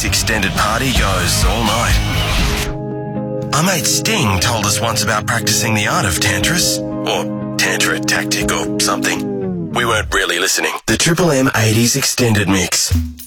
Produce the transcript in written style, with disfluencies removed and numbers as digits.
extended party goes all night. Our mate Sting told us once about practicing the art of tantras, or tantra tactic or something. We weren't really listening. The Triple M 80s extended mix.